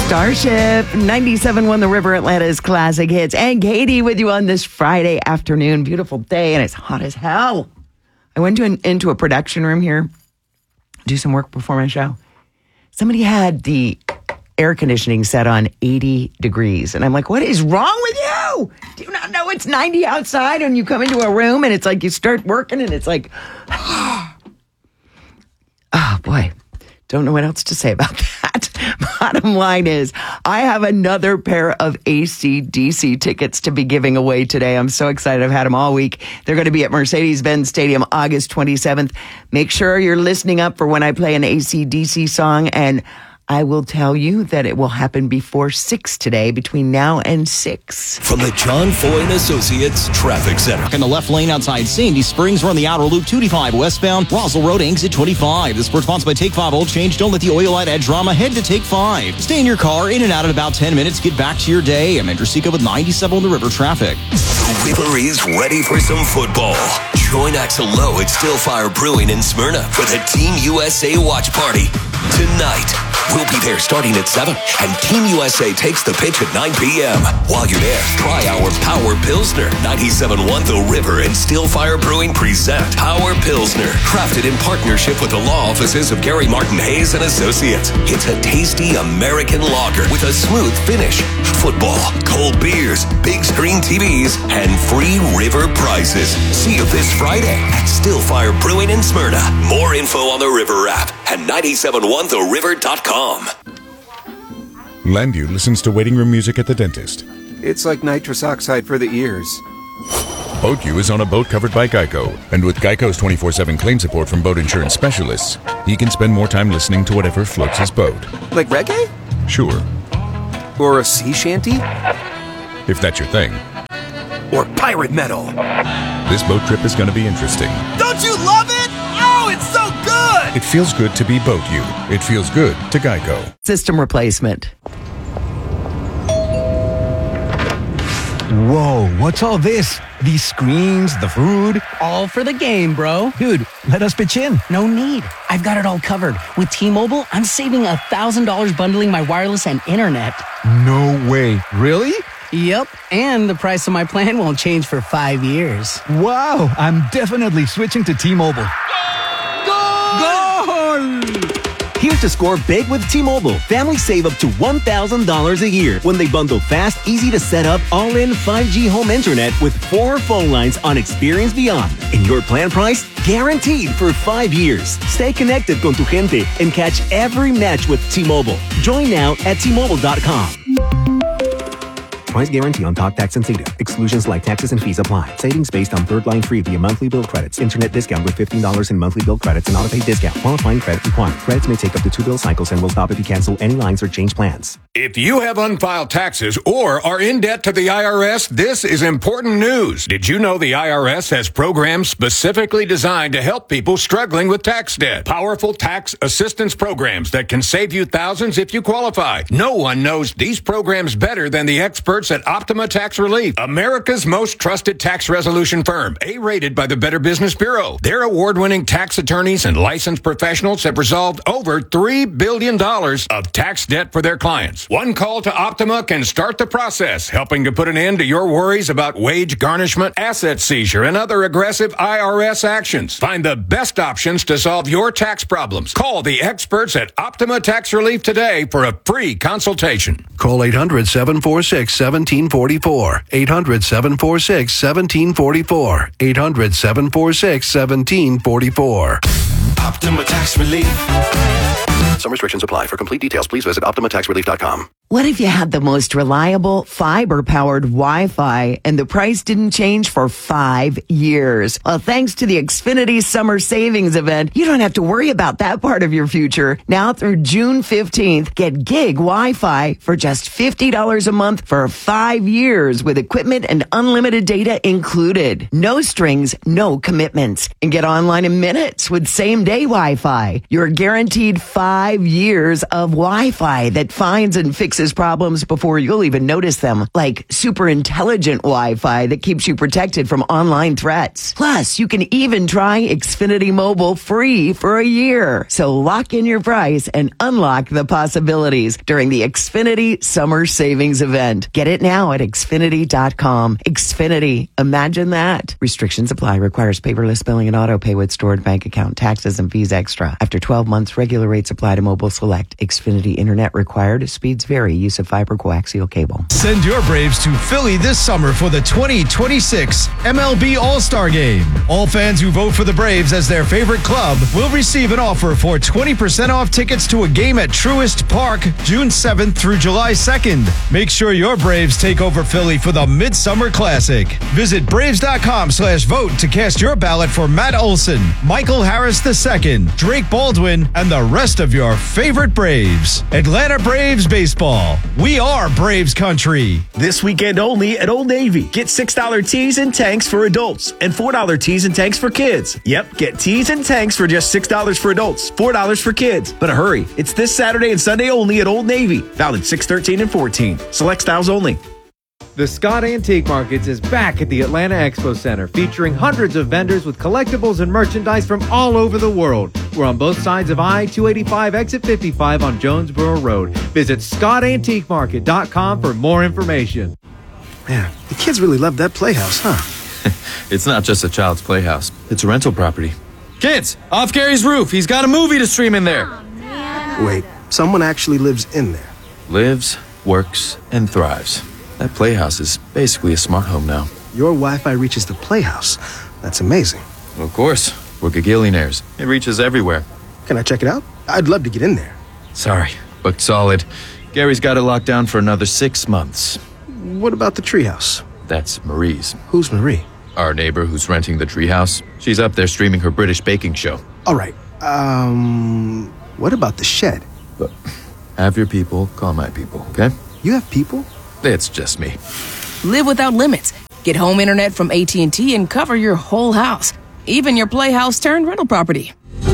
Starship, 97.1 The River, Atlanta's classic hits. And Katie with you on this Friday afternoon. Beautiful day, and it's hot as hell. I went into a production room here, do some work before my show. Somebody had the air conditioning set on 80 degrees. And I'm like, what is wrong with you? Do you not know it's 90 outside and you come into a room and it's like you start working and it's like, oh boy. Don't know what else to say about that. Bottom line is, I have another pair of AC/DC tickets to be giving away today. I'm so excited. I've had them all week. They're going to be at Mercedes-Benz Stadium August 27th. Make sure you're listening up for when I play an AC/DC song, and I will tell you that it will happen before 6 today, between now and 6. From the John Foy & Associates Traffic Center. In the left lane outside Sandy Springs, run the outer loop 285 westbound. Roswell Road, exit 25. This is sponsored by Take 5 Oil Change. Don't let the oil light add drama. Head to Take 5. Stay in your car, in and out in about 10 minutes. Get back to your day. I'm Andrew Sika with 97 on the River traffic. The River is ready for some football. Join Axel Lowe at Stillfire Brewing in Smyrna for the Team USA watch party. Tonight, we'll be there starting at 7, and Team USA takes the pitch at 9 p.m. While you're there, try our Power Pilsner. 97.1 The River and Stillfire Brewing present Power Pilsner, crafted in partnership with the law offices of Gary Martin Hayes and Associates. It's a tasty American lager with a smooth finish. Football, cold beers, big screen TVs, and free River prizes. See you this Friday at Stillfire Brewing in Smyrna. More info on the River app at 971theriver.com. Landview listens to waiting room music at the dentist. It's like nitrous oxide for the ears. BoatU is on a boat covered by Geico. And with Geico's 24/7 claim support from boat insurance specialists, he can spend more time listening to whatever floats his boat. Like reggae? Sure. Or a sea shanty? If that's your thing. Or pirate metal? This boat trip is going to be interesting. Don't you love it? Oh, it's so good! It feels good to be BoatU. It feels good to Geico. System replacement. Whoa, what's all this? These screens, the food? All for the game, bro. Dude, let us pitch in. No need. I've got it all covered. With T-Mobile, I'm saving $1,000 bundling my wireless and internet. No way. Really? Yep, and the price of my plan won't change for 5 years. Wow, I'm definitely switching to T-Mobile. Goal! Here's to score big with T-Mobile. Families save up to $1,000 a year when they bundle fast, easy to set up, all-in 5G home internet with 4 phone lines on Experience Beyond. And your plan price, guaranteed for 5 years. Stay connected con tu gente and catch every match with T-Mobile. Join now at T-Mobile.com. Price guarantee on talk, tax, and data. Exclusions like taxes and fees apply. Savings based on third line free via monthly bill credits. Internet discount with $15 in monthly bill credits and auto-pay discount. Qualifying credit required. Credits may take up to 2 bill cycles and will stop if you cancel any lines or change plans. If you have unfiled taxes or are in debt to the IRS, this is important news. Did you know the IRS has programs specifically designed to help people struggling with tax debt? Powerful tax assistance programs that can save you thousands if you qualify. No one knows these programs better than the experts at Optima Tax Relief, America's most trusted tax resolution firm, A-rated by the Better Business Bureau. Their award-winning tax attorneys and licensed professionals have resolved over $3 billion of tax debt for their clients. One call to Optima can start the process, helping to put an end to your worries about wage garnishment, asset seizure, and other aggressive IRS actions. Find the best options to solve your tax problems. Call the experts at Optima Tax Relief today for a free consultation. Call 800-746-1744. 800-746-1744. 800-746-1744. Optima Tax Relief. Some restrictions apply. For complete details, please visit OptimaTaxRelief.com. What if you had the most reliable fiber-powered Wi-Fi and the price didn't change for 5 years? Well, thanks to the Xfinity Summer Savings Event, you don't have to worry about that part of your future. Now through June 15th, get gig Wi-Fi for just $50 a month for 5 years with equipment and unlimited data included. No strings, no commitments. And get online in minutes with same-day Wi-Fi. You're guaranteed 5 5 years of Wi-Fi that finds and fixes problems before you'll even notice them, like super intelligent Wi-Fi that keeps you protected from online threats. Plus, you can even try Xfinity Mobile free for a year. So lock in your price and unlock the possibilities during the Xfinity Summer Savings Event. Get it now at Xfinity.com. Xfinity. Imagine that. Restrictions apply. Requires paperless billing and auto pay with stored bank account, taxes, and fees extra. After 12 months, regular rates apply to Mobile Select. Xfinity Internet required. Speeds vary. Use of fiber coaxial cable. Send your Braves to Philly this summer for the 2026 MLB All-Star Game. All fans who vote for the Braves as their favorite club will receive an offer for 20% off tickets to a game at Truist Park June 7th through July 2nd. Make sure your Braves take over Philly for the Midsummer Classic. Visit Braves.com/vote to cast your ballot for Matt Olson, Michael Harris II, Drake Baldwin, and the rest of your favorite Braves. Atlanta Braves Baseball. We are Braves Country. This weekend only at Old Navy. Get $6 tees and tanks for adults and $4 tees and tanks for kids. Yep, get tees and tanks for just $6 for adults, $4 for kids. But hurry, it's this Saturday and Sunday only at Old Navy. Valid 6/13 and 14. Select styles only. The Scott Antique Markets is back at the Atlanta Expo Center, featuring hundreds of vendors with collectibles and merchandise from all over the world. We're on both sides of I-285 exit 55 on Jonesboro Road. Visit ScottAntiqueMarket.com for more information. Man, the kids really love that playhouse, huh? It's not just a child's playhouse. It's a rental property. Kids, off Gary's roof. He's got a movie to stream in there. Wait, someone actually lives in there? Lives, works, and thrives. That playhouse is basically a smart home now. Your Wi-Fi reaches the playhouse. That's amazing. Of course. We're gagillionaires. It reaches everywhere. Can I check it out? I'd love to get in there. Sorry, booked solid. Gary's got it locked down for another 6 months. What about the treehouse? That's Marie's. Who's Marie? Our neighbor who's renting the treehouse. She's up there streaming her British baking show. All right. What about the shed? But have your people call my people, okay? You have people? It's just me. Live without limits. Get home internet from AT&T and cover your whole house, even your playhouse turned rental property.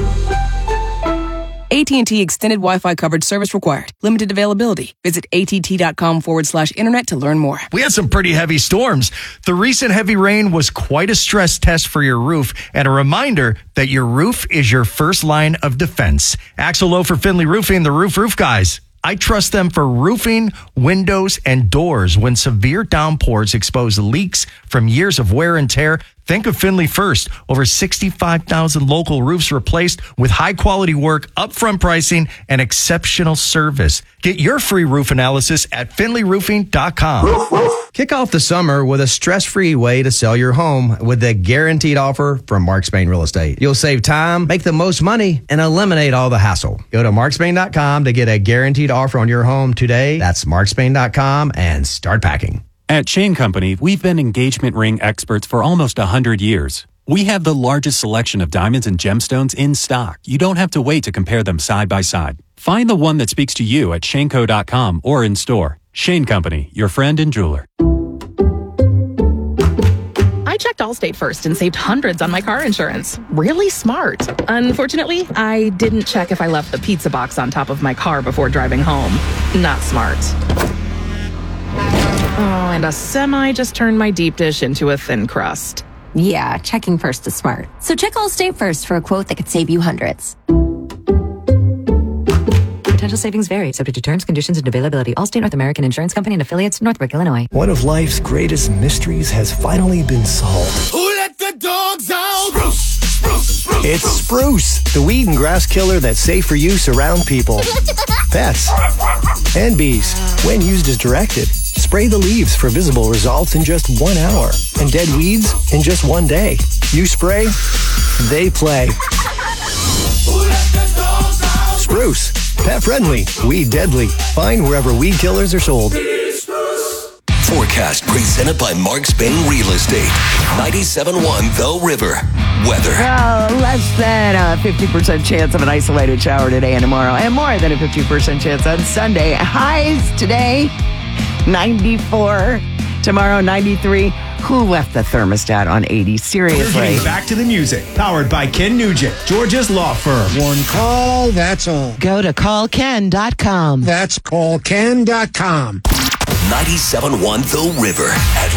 AT&T Extended Wi-Fi coverage service required. Limited availability. Visit att.com/internet to learn more. We had some pretty heavy storms. The recent heavy rain was quite a stress test for your roof and a reminder that your roof is your first line of defense. Axel Lowe for Finley Roofing, the roof guys. I trust them for roofing, windows, and doors when severe downpours expose leaks from years of wear and tear. Think of Finley first. Over 65,000 local roofs replaced with high-quality work, upfront pricing, and exceptional service. Get your free roof analysis at finleyroofing.com. Kick off the summer with a stress-free way to sell your home with a guaranteed offer from Mark Spain Real Estate. You'll save time, make the most money, and eliminate all the hassle. Go to markspain.com to get a guaranteed offer on your home today. That's markspain.com and start packing. At Shane Company, we've been engagement ring experts for almost 100 years. We have the largest selection of diamonds and gemstones in stock. You don't have to wait to compare them side by side. Find the one that speaks to you at shaneco.com or in store. Shane Company, your friend and jeweler. I checked Allstate first and saved hundreds on my car insurance. Really smart. Unfortunately, I didn't check if I left the pizza box on top of my car before driving home. Not smart. Oh, and a semi just turned my deep dish into a thin crust. Yeah, checking first is smart. So check Allstate first for a quote that could save you hundreds. Potential savings vary, subject to terms, conditions, and availability. Allstate North American Insurance Company and affiliates, Northbrook, Illinois. One of life's greatest mysteries has finally been solved. Who let the dogs out? Spruce. It's Spruce, the weed and grass killer that's safe for use around people, pets, and bees. When used as directed, spray the leaves for visible results in just 1 hour and dead weeds in just 1 day. You spray, they play. Spruce, pet friendly, weed deadly. Find wherever weed killers are sold. Forecast presented by Mark Spain Real Estate. 97.1 The River. Weather. Less than a 50% chance of an isolated shower today and tomorrow, and more than a 50% chance on Sunday. Highs today, 94. Tomorrow, 93. Who left the thermostat on 80? We're Seriously. getting back to the music. Powered by Ken Nugent, Georgia's law firm. One call, that's all. Go to callken.com. That's callken.com. 97.1 The River.